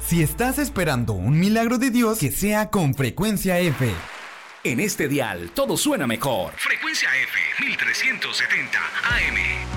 Si estás esperando un milagro de Dios, que sea con Frecuencia F. En este dial todo suena mejor. Frecuencia F 1370 AM.